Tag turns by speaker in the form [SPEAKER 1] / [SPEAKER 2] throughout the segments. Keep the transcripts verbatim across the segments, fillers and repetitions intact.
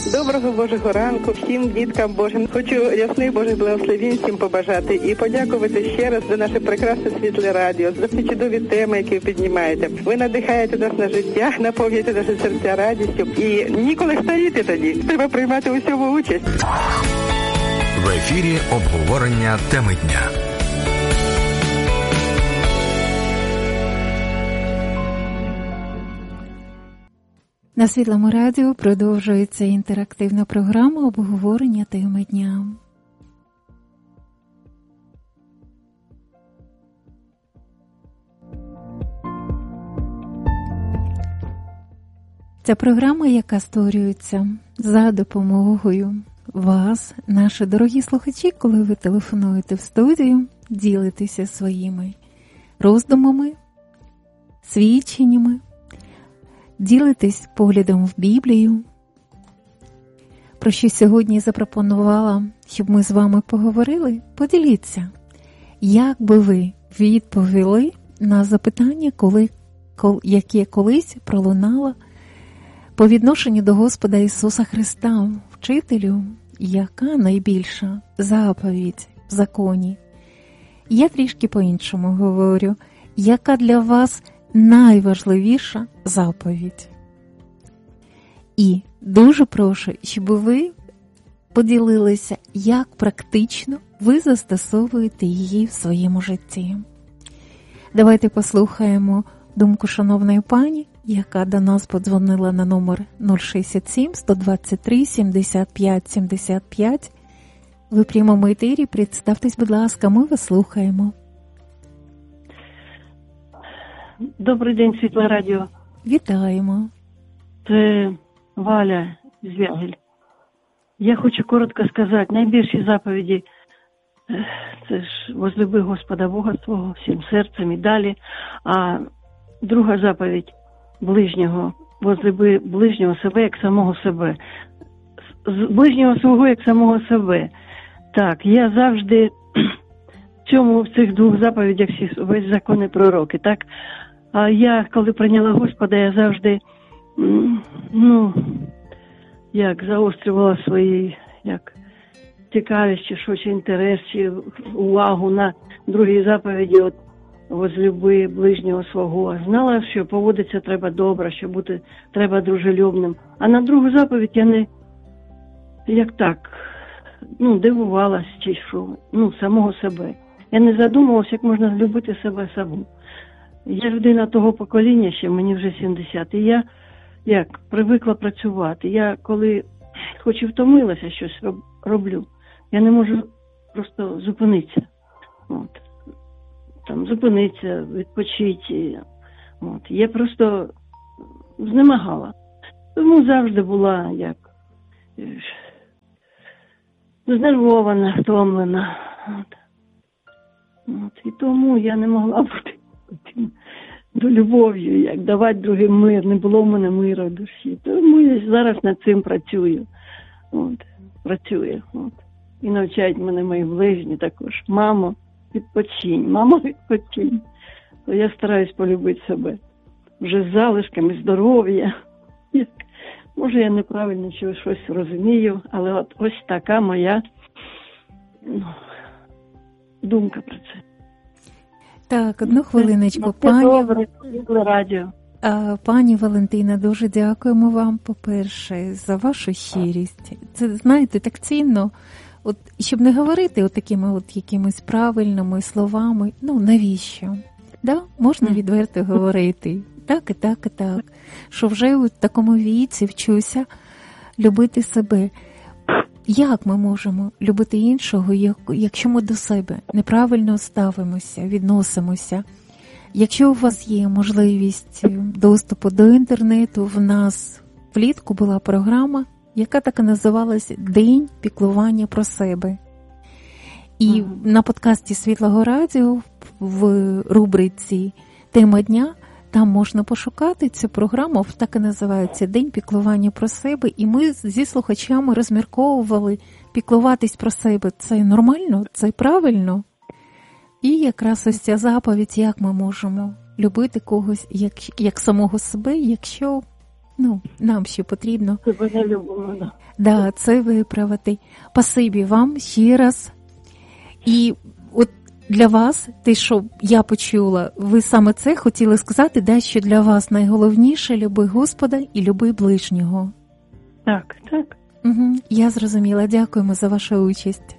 [SPEAKER 1] Доброго Божого ранку всім діткам Божим. Хочу ясних Божих благословень всім побажати і подякувати ще раз за наше прекрасне світле радіо, за ці чудові теми, які ви піднімаєте. Ви надихаєте нас на життя, наповнюєте наші серця радістю і ніколи старіти тоді. Треба приймати у цьому участь.
[SPEAKER 2] В ефірі обговорення теми дня.
[SPEAKER 3] На Світлому радіо продовжується інтерактивна програма обговорення теми дня. Ця програма, яка створюється за допомогою вас, наші дорогі слухачі, коли ви телефонуєте в студію, ділитеся своїми роздумами, свідченнями, ділитесь поглядом в Біблію, про що сьогодні запропонувала, щоб ми з вами поговорили. Поділіться, як би ви відповіли на запитання, коли, яке колись пролунало по відношенню до Господа Ісуса Христа, вчителю, яка найбільша заповідь в законі. Я трішки по-іншому говорю, яка для вас найважливіша заповідь. І дуже прошу, щоб ви поділилися, як практично ви застосовуєте її в своєму житті. Давайте послухаємо думку шановної пані, яка до нас подзвонила на номер нуль шістдесят сім сто двадцять три сімдесят п'ять сімдесят п'ять. Ви в прямому етері, представтесь, будь ласка, ми вас слухаємо.
[SPEAKER 4] Добрий день, Світле радіо.
[SPEAKER 3] Вітаємо.
[SPEAKER 4] Це Валя з Вягель. Я хочу коротко сказати, найбільші заповіді – це ж возлюби Господа Бога свого всім серцем і далі. А друга заповідь – ближнього, возлюби ближнього себе як самого себе. З ближнього свого як самого себе. Так, я завжди в цьому, в цих двох заповідях всі весь закон і пророки, так? А я, коли прийняла Господа, я завжди, ну, як заострювала свої, як цікавість, чи що, чи інтерес, чи увагу на другій заповіді, от, возлюби ближнього свого. Знала, що поводитися треба добре, що бути треба дружелюбним. А на другу заповідь я не, як так, ну, дивувалась, чи що, ну, самого себе. Я не задумувалася, як можна любити себе саму. Я людина того покоління, ще мені вже сімдесят, і я як привикла працювати. Я коли хоч і втомилася щось роблю, я не можу просто зупинитися. От. Там зупинитися, відпочити. От. Я просто знемагала. Тому завжди була як знервована, втомлена. От. От. І тому я не могла бути до любов'ю, як давати другим мир. Не було в мене миру в душі. Тому я зараз над цим працюю. От, працюю. От. І навчають мене мої ближні також. Мамо, відпочинь, мамо, відпочинь. То я стараюсь полюбити себе. Вже з залишками здоров'я. Як, може, я неправильно щось, щось розумію, але от ось така моя, ну, думка про це.
[SPEAKER 3] Так, одну хвилиночку, пані.
[SPEAKER 4] Добре, Світле радіо.
[SPEAKER 3] А, пані Валентина, дуже дякуємо вам, по-перше, за вашу щирість. Це, знаєте, так цінно, от, щоб не говорити от такими от якимись правильними словами, ну, навіщо? Да? Можна відверто говорити, так і так і так, що вже у такому віці вчуся любити себе. Як ми можемо любити іншого, якщо ми до себе неправильно ставимося, відносимося? Якщо у вас є можливість доступу до інтернету, в нас влітку була програма, яка так і називалась «День піклування про себе». І ага. на подкасті Світлого радіо в рубриці «Тема дня» там можна пошукати цю програму, так і називається «День піклування про себе». І ми зі слухачами розмірковували, піклуватись про себе – це нормально, це правильно. І якраз ось ця заповідь, як ми можемо любити когось як, як самого себе, якщо Ну, нам ще потрібно.
[SPEAKER 4] Себе не любимо, да.
[SPEAKER 3] Да, це виправити. Спасибі вам ще раз. І от для вас, те, що я почула, ви саме це хотіли сказати, да, що для вас найголовніше – люби Господа і люби ближнього.
[SPEAKER 4] Так, так.
[SPEAKER 3] Угу, я зрозуміла. Дякуємо за вашу участь.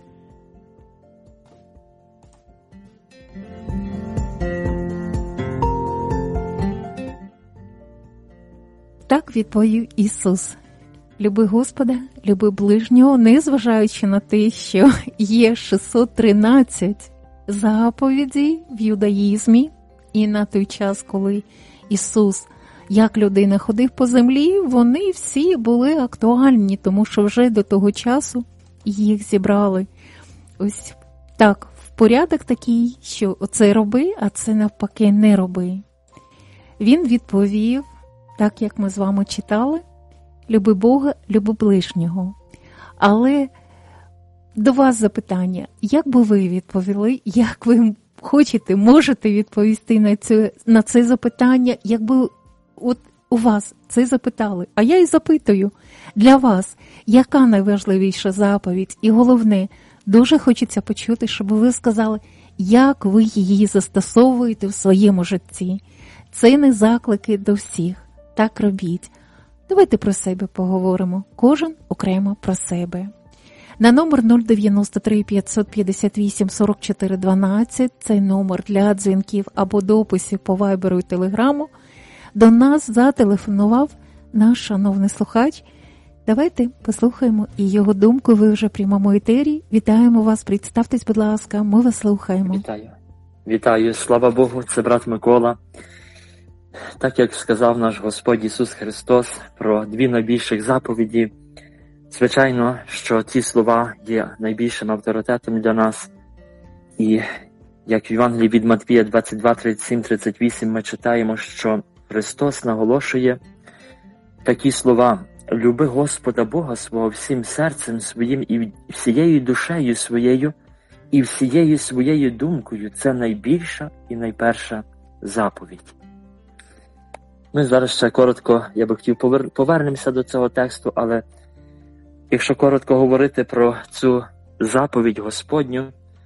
[SPEAKER 3] Так відповів Ісус. Люби Господа, люби ближнього, незважаючи на те, що є шістсот тринадцять заповідей в юдаїзмі, і на той час, коли Ісус, як людина, ходив по землі, вони всі були актуальні, тому що вже до того часу їх зібрали. Ось так, в порядок такий, що оце роби, а це навпаки не роби. Він відповів, так як ми з вами читали, люби Бога, люби ближнього. Але до вас запитання, як би ви відповіли, як ви хочете, можете відповісти на це, на це запитання, якби от у вас це запитали. А я і запитую, для вас, яка найважливіша заповідь? І головне, дуже хочеться почути, щоб ви сказали, як ви її застосовуєте в своєму житті. Це не заклики до всіх. Так робіть. Давайте про себе поговоримо. Кожен окремо про себе. На номер нуль дев'яносто три п'ятсот п'ятдесят вісім сорок чотири дванадцять, цей номер для дзвінків або дописів по вайберу і телеграму, до нас зателефонував наш шановний слухач. Давайте послухаємо і його думку. Ви вже в прямому етері. Вітаємо вас, представтесь, будь ласка, ми вас слухаємо.
[SPEAKER 5] Вітаю. Вітаю, слава Богу, це брат Микола. Так як сказав наш Господь Ісус Христос про дві найбільших заповіді, звичайно, що ті слова є найбільшим авторитетом для нас. І як в Євангелії від Матвія двадцять два, тридцять сім, тридцять вісім ми читаємо, що Христос наголошує такі слова: «Люби Господа Бога свого всім серцем своїм і всією душею своєю, і всією своєю думкою». Це найбільша і найперша заповідь. Ми зараз ще коротко, я би хотів, повер... повернемося до цього тексту, але якщо коротко говорити про цю заповідь Господню,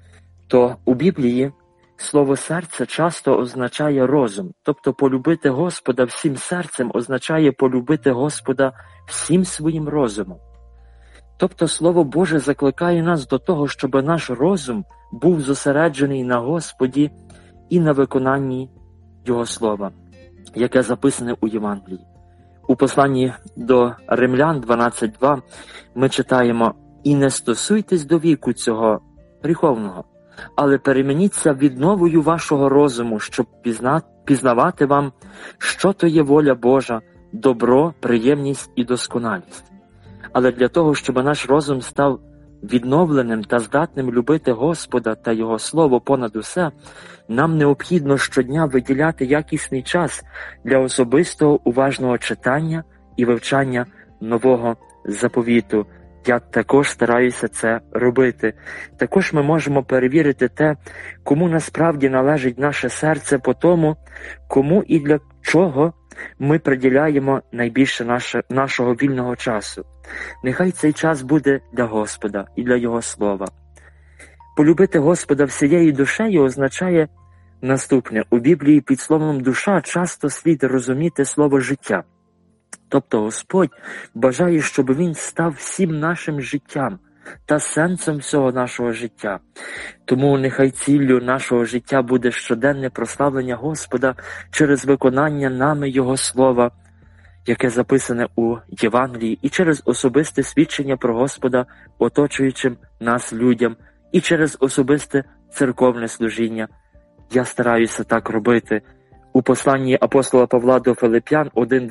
[SPEAKER 5] то у Біблії слово «серце» часто означає розум. Тобто полюбити Господа всім серцем означає полюбити Господа всім своїм розумом. Тобто Слово Боже закликає нас до того, щоб наш розум був зосереджений на Господі і на виконанні Його Слова, яке записане у Євангелії. У посланні до Римлян дванадцять два ми читаємо: «І не стосуйтесь до віку цього гріховного, але перемініться відновою вашого розуму, щоб пізна... пізнавати вам, що то є воля Божа, добро, приємність і досконалість». Але для того, щоб наш розум став відновленим та здатним любити Господа та Його Слово понад усе, нам необхідно щодня виділяти якісний час для особистого уважного читання і вивчання нового заповіту. Я також стараюся це робити. Також ми можемо перевірити те, кому насправді належить наше серце, по тому, кому і для чого ми приділяємо найбільше наше, нашого вільного часу. Нехай цей час буде для Господа і для Його Слова. Полюбити Господа всією душею означає наступне. У Біблії під словом «душа» часто слід розуміти слово «життя». Тобто Господь бажає, щоб Він став всім нашим життям та сенсом всього нашого життя. Тому нехай ціллю нашого життя буде щоденне прославлення Господа через виконання нами Його Слова, яке записане у Євангелії, і через особисте свідчення про Господа оточуючим нас людям, і через особисте церковне служіння. Я стараюся так робити. У посланні апостола Павла до Филип'ян один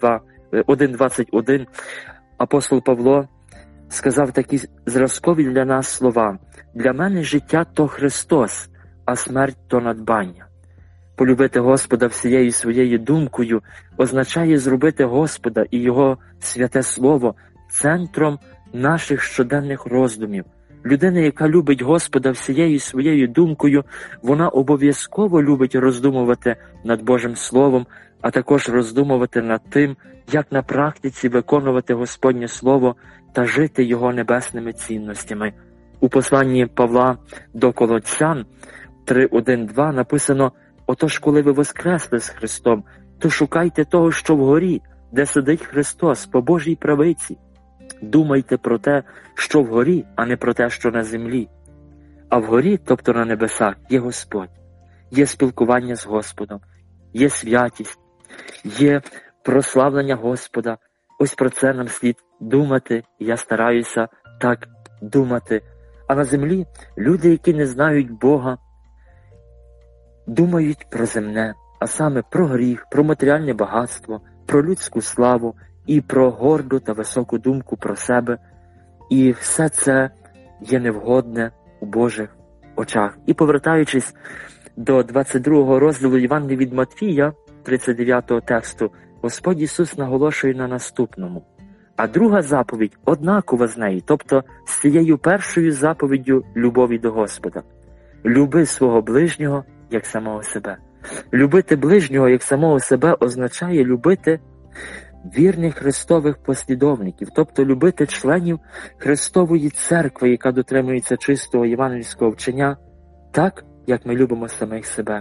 [SPEAKER 5] двадцять один апостол Павло сказав такі зразкові для нас слова: «Для мене життя – то Христос, а смерть – то надбання». Полюбити Господа всією своєю думкою означає зробити Господа і Його святе Слово центром наших щоденних роздумів. Людина, яка любить Господа всією своєю думкою, вона обов'язково любить роздумувати над Божим Словом, а також роздумувати над тим, як на практиці виконувати Господнє Слово та жити Його небесними цінностями. У посланні Павла до Колоссян три один два написано: «Отож, коли ви воскресли з Христом, то шукайте того, що вгорі, де сидить Христос по Божій правиці. Думайте про те, що вгорі, а не про те, що на землі. А вгорі, тобто на небесах, є Господь, є спілкування з Господом, є святість, є прославлення Господа. Ось про це нам слід думати, і я стараюся так думати. А на землі люди, які не знають Бога, думають про земне, а саме про гріх, про матеріальне багатство, про людську славу і про горду та високу думку про себе. І все це є невгодне у Божих очах. І повертаючись до двадцять другого розділу Євангелія від Матвія, тридцять дев'ятого тексту, Господь Ісус наголошує на наступному. А друга заповідь однакова з нею, тобто з цією першою заповіддю любові до Господа. Люби свого ближнього, як самого себе. Любити ближнього, як самого себе, означає любити вірних Христових послідовників, тобто любити членів Христової церкви, яка дотримується чистого євангельського вчення, так, як ми любимо самих себе.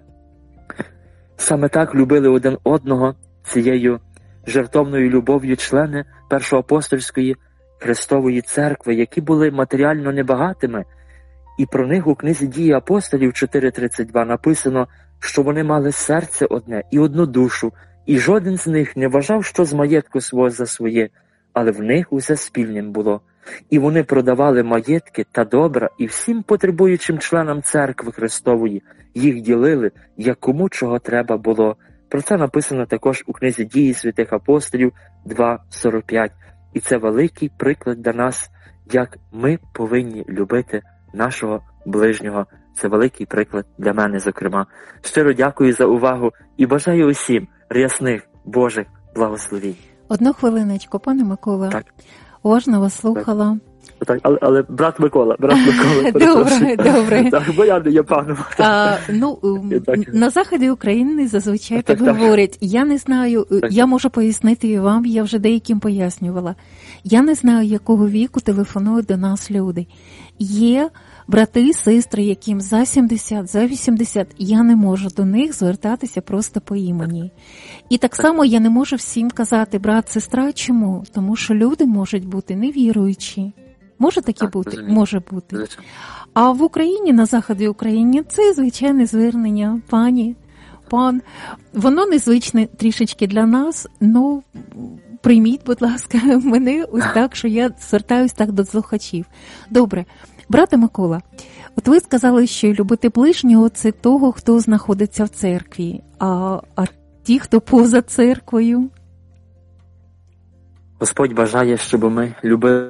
[SPEAKER 5] Саме так любили один одного цією жертовною любов'ю члени першоапостольської Христової церкви, які були матеріально небагатими, і про них у книзі «Дії апостолів» чотири тридцять два написано, що вони мали серце одне і одну душу, і жоден з них не вважав, що з маєтку свого за своє, але в них усе спільним було. І вони продавали маєтки та добра, і всім потребуючим членам церкви Христової їх ділили, як кому чого треба було. Про це написано також у книзі «Дії святих апостолів» два сорок п'ять. І це великий приклад для нас, як ми повинні любити нашого ближнього. Це великий приклад для мене, зокрема. Щиро дякую за увагу і бажаю усім рясних Божих благословінь.
[SPEAKER 3] Одну хвилиночку, пане Микола.
[SPEAKER 5] Так.
[SPEAKER 3] Уважно вас слухала.
[SPEAKER 5] Так, але, але брат Микола, брат Микола.
[SPEAKER 3] Добре, добре.
[SPEAKER 5] Так, бо я не є паном.
[SPEAKER 3] А, ну,
[SPEAKER 5] так.
[SPEAKER 3] На заході України зазвичай
[SPEAKER 5] так,
[SPEAKER 3] так, так говорять, я не знаю, так. Я можу пояснити і вам, я вже деяким пояснювала. Я не знаю, якого віку телефонують до нас люди. Є брати, сестри, яким за сімдесят, за вісімдесят, я не можу до них звертатися просто по імені. І так само я не можу всім казати брат, сестра. Чому? Тому що люди можуть бути невіруючі. Може таке так, бути? Розумію. Може бути. Звичайно. А в Україні, на заході України, це звичайне звернення. Пані, пан, воно незвичне трішечки для нас, ну, прийміть, будь ласка, мене ось так, що я звертаюсь так до слухачів. Добре. Брате Микола, от ви сказали, що любити ближнього – це того, хто знаходиться в церкві, а, а ті, хто поза церквою?
[SPEAKER 5] Господь бажає, щоб ми любили.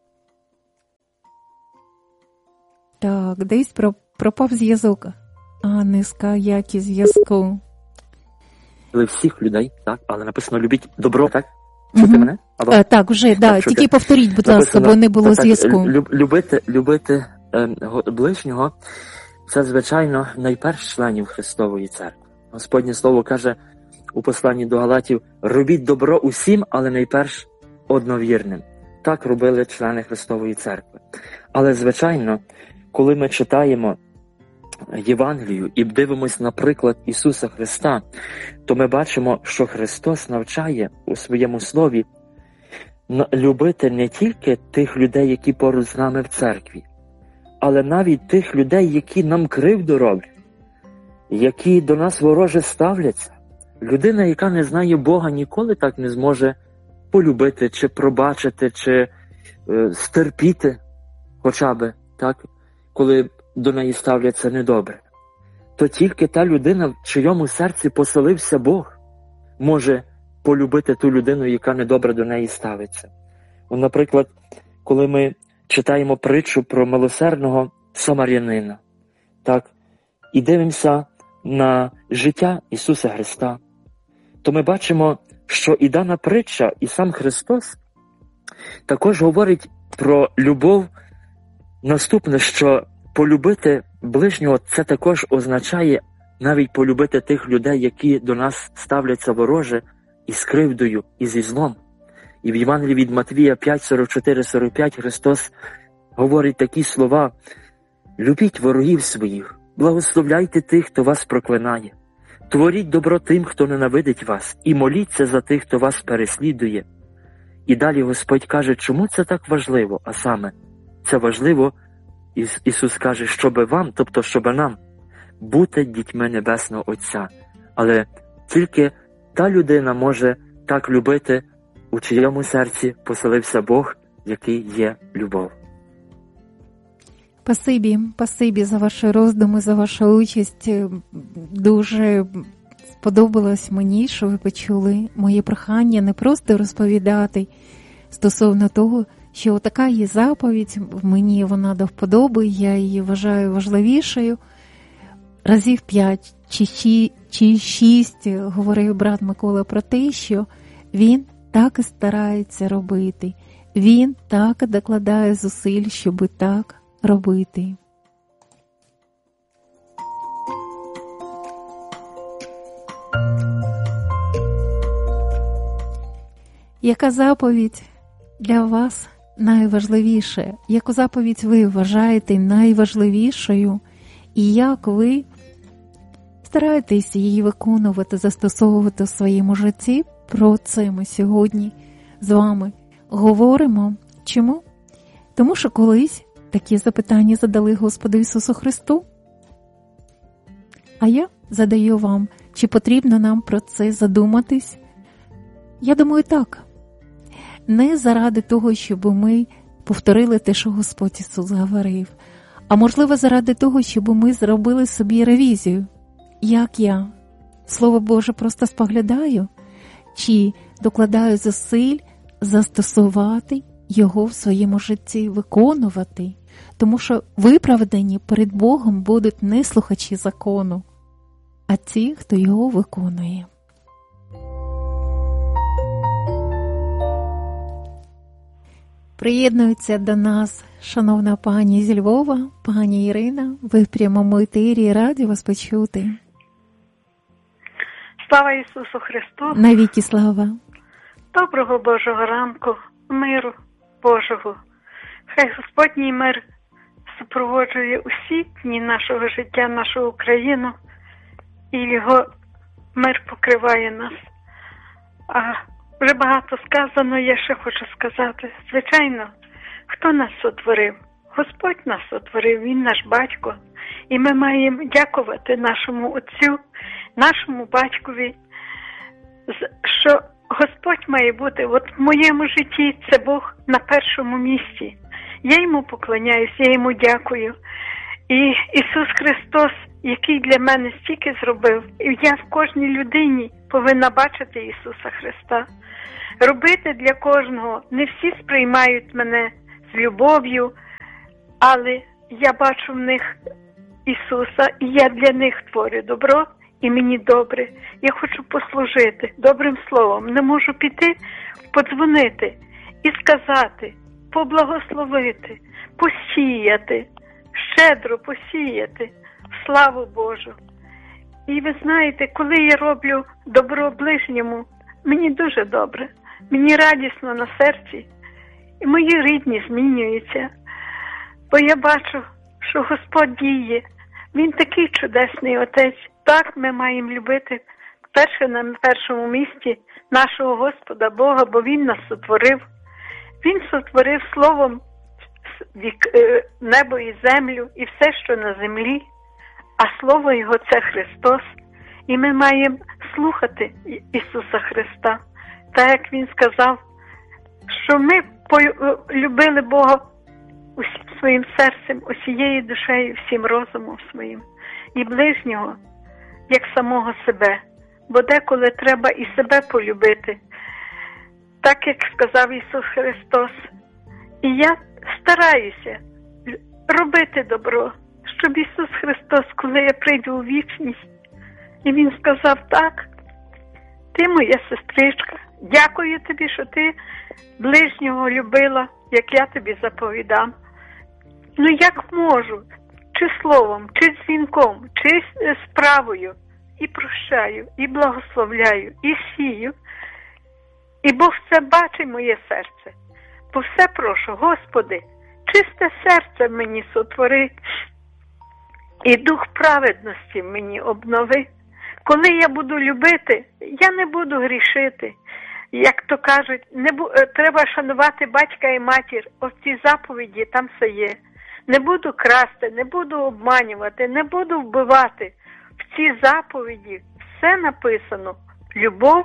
[SPEAKER 3] Так, десь пропав зв'язок. А, низька якість зв'язку.
[SPEAKER 5] Всіх людей, так, але написано «любіть добро», так? Чути угу. мене? Або...
[SPEAKER 3] А, так, вже, так, да. Тільки повторіть, будь ласка, бо не було так, зв'язку.
[SPEAKER 5] Так, любити, любити е, ближнього – це, звичайно, найперш членів Христової церкви. Господнє Слово каже у посланні до Галатів: «Робіть добро усім, але найперш одновірним». Так робили члени Христової церкви. Але, звичайно, коли ми читаємо Євангелію і дивимось на приклад Ісуса Христа, то ми бачимо, що Христос навчає у своєму слові любити не тільки тих людей, які поруч з нами в церкві, але навіть тих людей, які нам кривду роблять, які до нас вороже ставляться. Людина, яка не знає Бога, ніколи так не зможе полюбити, чи пробачити, чи е, стерпіти, хоча би, так, коли до неї ставляться недобре. То тільки та людина, в чийому серці поселився Бог, може полюбити ту людину, яка недобре до неї ставиться. Наприклад, коли ми читаємо притчу про милосердного самарянина, так, і дивимося на життя Ісуса Христа, то ми бачимо, що і дана притча, і сам Христос також говорить про любов наступне, що полюбити ближнього – це також означає навіть полюбити тих людей, які до нас ставляться вороже, із кривдою, і зі злом. І в Євангелії від Матвія п'ять, сорок чотири сорок п'ять Христос говорить такі слова: «Любіть ворогів своїх, благословляйте тих, хто вас проклинає, творіть добро тим, хто ненавидить вас, і моліться за тих, хто вас переслідує». І далі Господь каже, чому це так важливо, а саме, це важливо, Ісус каже, щоби вам, тобто щоби нам, бути дітьми Небесного Отця. Але тільки та людина може так любити, у чиєму серці поселився Бог, який є любов.
[SPEAKER 3] Спасибі, спасибі за ваші роздуми, за вашу участь. Дуже сподобалось мені, що ви почули моє прохання не просто розповідати стосовно того, що така є заповідь, мені вона до вподоби, я її вважаю важливішою. Разів п'ять чи, ші, чи шість говорив брат Микола про те, що він так і старається робити. Він так і докладає зусиль, щоб так робити. Яка заповідь для вас найважливіша? Яку заповідь ви вважаєте найважливішою? І як ви стараєтесь її виконувати, застосовувати в своєму житті? Про це ми сьогодні з вами говоримо. Чому? Тому що колись такі запитання задали Господу Ісусу Христу. А я задаю вам, чи потрібно нам про це задуматись? Я думаю, так. Не заради того, щоб ми повторили те, що Господь Ісус говорив, а можливо заради того, щоб ми зробили собі ревізію. Як я Слово Боже просто споглядаю, чи докладаю зусиль застосувати його в своєму житті, виконувати, тому що виправдані перед Богом будуть не слухачі закону, а ті, хто його виконує. Приєднується до нас шановна пані зі Львова, пані Ірина. Ви в прямому етері, раді вас почути.
[SPEAKER 6] Слава Ісусу Христу!
[SPEAKER 3] Навіки слава!
[SPEAKER 6] Доброго Божого ранку, миру Божого! Хай Господній мир супроводжує усі дні нашого життя, нашу Україну, і Його мир покриває нас. А вже багато сказано, я ще хочу сказати. Звичайно, хто нас сотворив? Господь нас сотворив, Він наш батько. І ми маємо дякувати нашому Отцю, нашому батькові, що Господь має бути, от в моєму житті це Бог на першому місці. Я йому поклоняюсь, я йому дякую. І Ісус Христос, який для мене стільки зробив, і я в кожній людині повинна бачити Ісуса Христа. Робити для кожного. Не всі сприймають мене з любов'ю, але я бачу в них Ісуса, і я для них творю добро, і мені добре. Я хочу послужити добрим словом. Не можу піти, подзвонити і сказати, поблагословити, посіяти, щедро посіяти славу Божу. І ви знаєте, коли я роблю добро ближньому, мені дуже добре, мені радісно на серці, і мої рідні змінюються, бо я бачу, що Господь діє. Він такий чудесний Отець. Так ми маємо любити перше на першому місці нашого Господа Бога, бо Він нас сотворив. Він сотворив словом небо і землю і все, що на землі, а слово Його – це Христос. І ми маємо слухати Ісуса Христа. Так як Він сказав, що ми полюбили Бога усім своїм серцем, усією душею, всім розумом своїм. І ближнього, як самого себе. Бо деколи треба і себе полюбити. Так як сказав Ісус Христос. І я стараюся робити добро, щоб Ісус Христос, коли я прийду у вічність, і Він сказав, так, ти моя сестричка, дякую тобі, що ти ближнього любила, як я тобі заповідам. Ну як можу, чи словом, чи дзвінком, чи справою, і прощаю, і благословляю, і сію. І Бог все бачить моє серце. Бо все прошу, Господи, чисте серце мені сотвори, і дух праведності мені обнови. Коли я буду любити, я не буду грішити. Як то кажуть, не бу... треба шанувати батька і матір. Ось ці заповіді, там все є. Не буду красти, не буду обманювати, не буду вбивати. В цій заповіді все написано. Любов,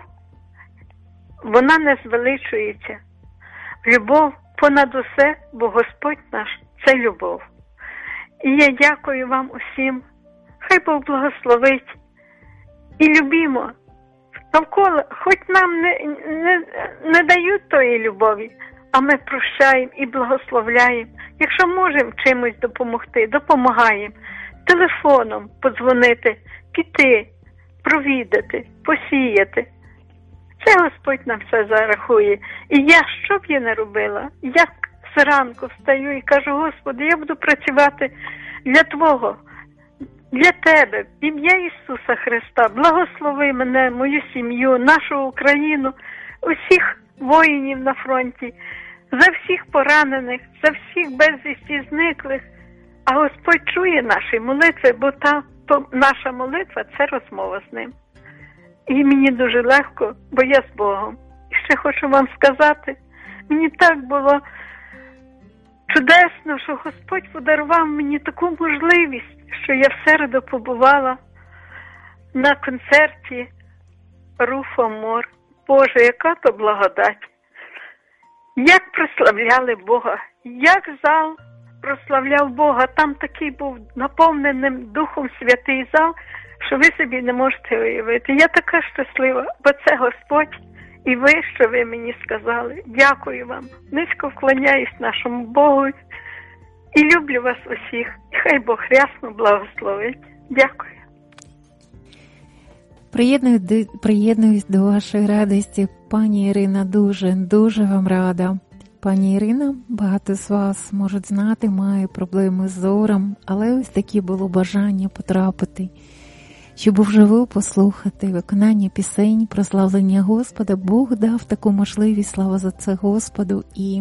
[SPEAKER 6] вона не звеличується. Любов понад усе, бо Господь наш – це любов. І я дякую вам усім. Хай Бог благословить. І любімо. Навколо, хоч нам не, не, не дають тої любові, а ми прощаємо і благословляємо. Якщо можемо чимось допомогти, допомагаємо. Телефоном подзвонити, піти, провідати, посіяти. Це Господь нам все зарахує. І я, що б я не робила, я зранку встаю і кажу: Господи, я буду працювати для Твого, для Тебе, в ім'я Ісуса Христа. Благослови мене, мою сім'ю, нашу Україну, усіх воїнів на фронті, за всіх поранених, за всіх безвісті зниклих. А Господь чує наші молитви, бо та то наша молитва – це розмова з Ним. І мені дуже легко, бо я з Богом. І ще хочу вам сказати, мені так було чудесно, що Господь подарував мені таку можливість, що я в середу побувала на концерті Руфо Мор. Боже, яка то благодать! Як прославляли Бога, як зал прославляв Бога. Там такий був наповненим Духом Святий зал, що ви собі не можете уявити. Я така щаслива, бо це Господь і ви, що ви мені сказали. Дякую вам. Низько вклоняюсь нашому Богу і люблю вас усіх. І хай Бог рясно благословить. Дякую.
[SPEAKER 3] Приєднуюсь, приєднуюсь до вашої радості. Пані Ірина, дуже, дуже вам рада. Пані Ірина, багато з вас можуть знати, має проблеми з зором, але ось таке було бажання потрапити, щоб вживу послухати виконання пісень, прославлення Господа. Бог дав таку можливість, слава за це Господу. І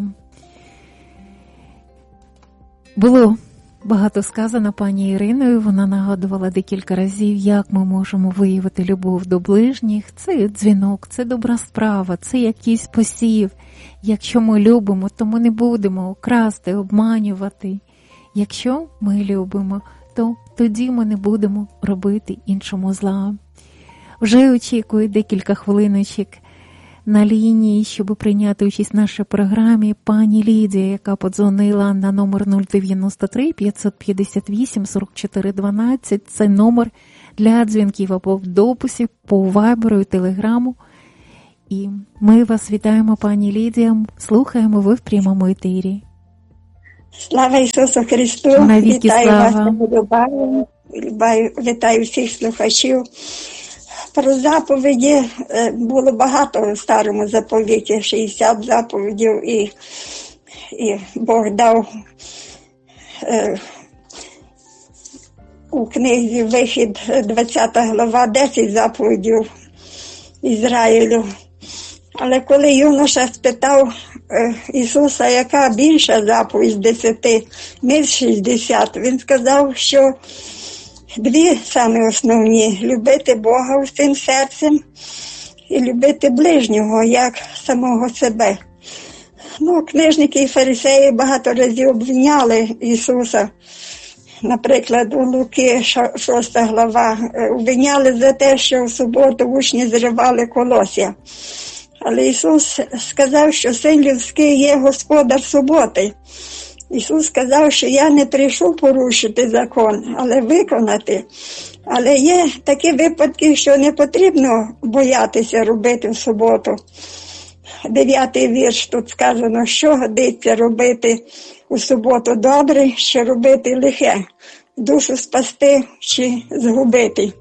[SPEAKER 3] було багато сказано пані Іриною, вона нагадувала декілька разів, як ми можемо виявити любов до ближніх. Це дзвінок, це добра справа, це якийсь посів. Якщо ми любимо, то ми не будемо красти, обманювати. Якщо ми любимо, то тоді ми не будемо робити іншому зла. Вже очікую декілька хвилиночок на лінії, щоб прийняти участь в нашій програмі, пані Лідія, яка подзвонила на номер нуль дев'яносто три п'ятсот п'ятдесят вісім сорок чотири дванадцять. Це номер для дзвінків або в дописі по вайберу і телеграму. І ми вас вітаємо, пані Лідія. Слухаємо, ви в прямому етері.
[SPEAKER 7] Слава Ісусу Христу!
[SPEAKER 3] Навіки
[SPEAKER 7] вітаю
[SPEAKER 3] слава.
[SPEAKER 7] вас, Любаю. Вітаю всіх слухачів. Про заповіді було багато у старому заповіті, шістдесят заповідів, і, і Бог дав е, у книзі Вихід, двадцята глава, десять заповідів Ізраїлю. Але коли юноша спитав е, Ісуса, яка більша заповідь з десяти, не шістдесят, він сказав, що дві самі основні – любити Бога усім серцем і любити ближнього, як самого себе. Ну, книжники і фарисеї багато разів обвиняли Ісуса. Наприклад, у Луки, шоста глава, обвиняли за те, що в суботу учні зривали колосся. Але Ісус сказав, що Син людський є господар суботи. Ісус сказав, що я не прийшов порушити закон, але виконати. Але є такі випадки, що не потрібно боятися робити в суботу. Дев'ятий вірш тут сказано, що годиться робити у суботу добре, що робити лихе, душу спасти чи згубити.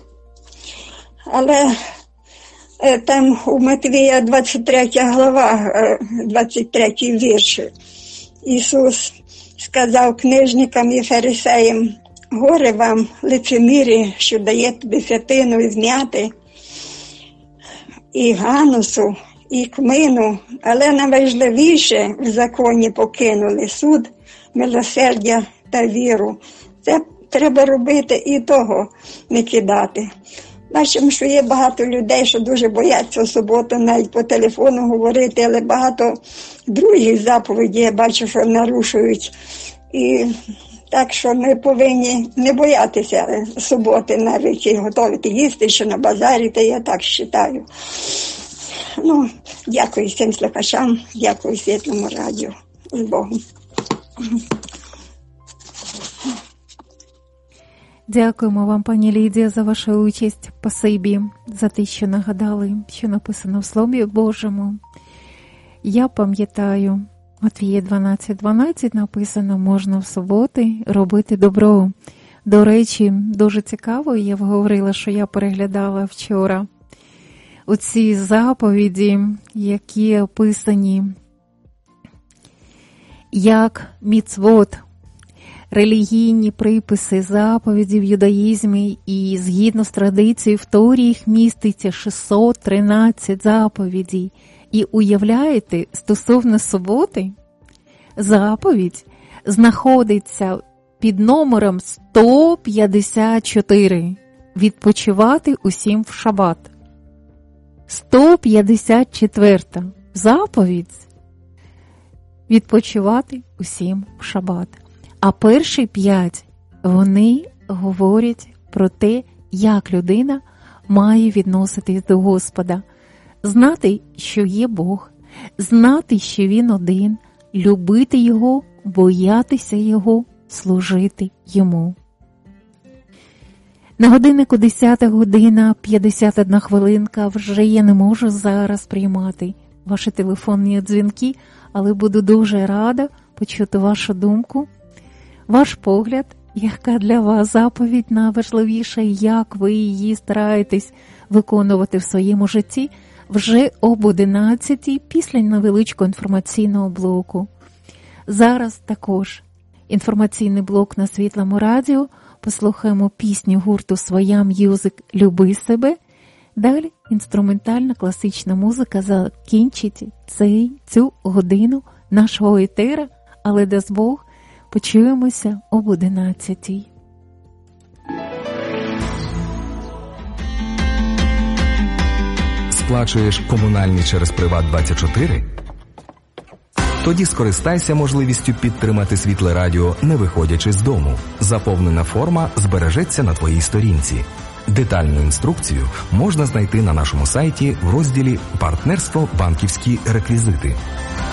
[SPEAKER 7] Але там у Матвія двадцять третя глава, двадцять третій вірш, Ісус сказав книжникам і фарисеям: горе вам, лицемірі, що даєте десятину і зняти, і ганусу, і кмину, але найважливіше в законі покинули суд, милосердя та віру. Це треба робити і того не кидати. Бачимо, що є багато людей, що дуже бояться в суботу навіть по телефону говорити, але багато других заповідей я бачу, що нарушують. І так що ми повинні не боятися суботи навіть і готувати їсти, що на базарі, то я так вважаю. Ну, дякую всім слухачам, дякую Світлому радіо. З Богом.
[SPEAKER 3] Дякуємо вам, пані Лідія, за вашу участь. Спасибі за те, що нагадали, що написано в Слові Божому. Я пам'ятаю, Матвія дванадцять дванадцять написано, можна в суботи робити добро. До речі, дуже цікаво, я говорила, що я переглядала вчора оці заповіді, які описані як міцвот, релігійні приписи, заповіді в юдаїзмі, і згідно з традицією в Торі їх міститься шістсот тринадцять заповідей. І уявляєте, стосовно суботи, заповідь знаходиться під номером сто п'ятдесят чотири. Відпочивати усім в шабат. сто п'ятдесят четверта заповідь відпочивати усім в шабат. А перші п'ять, вони говорять про те, як людина має відноситись до Господа. Знати, що є Бог, знати, що Він один, любити Його, боятися Його, служити Йому. На годиннику десята година, п'ятдесят одна хвилинка, вже я не можу зараз приймати ваші телефонні дзвінки, але буду дуже рада почути вашу думку, ваш погляд, яка для вас заповідь найважливіша, як ви її стараєтесь виконувати в своєму житті, вже об одинадцятій після невеличкого інформаційного блоку. Зараз також інформаційний блок на Світлому радіо. Послухаємо пісню гурту «Своя М'юзик» «Люби себе». Далі інструментальна класична музика закінчить цей, цю годину нашого етера, але дасть Бог, почуємося об одинадцятій.
[SPEAKER 2] Сплачуєш комунальні через Приват двадцять чотири? Тоді скористайся можливістю підтримати Світле радіо, не виходячи з дому. Заповнена форма збережеться на твоїй сторінці. Детальну інструкцію можна знайти на нашому сайті в розділі «Партнерство. Банківські реквізити».